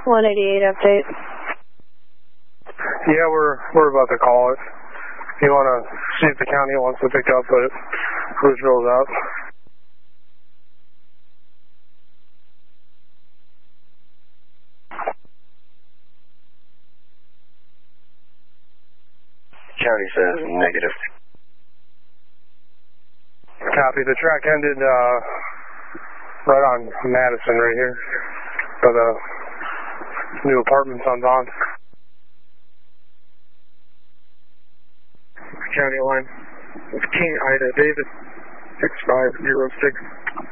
188 update. Yeah, we're about to call it. You want to see if the county wants to pick up, but Rougevil's out. County says negative. Copy. The track ended right on Madison right here by the new apartments on Bond. County line. King Ida David 6506.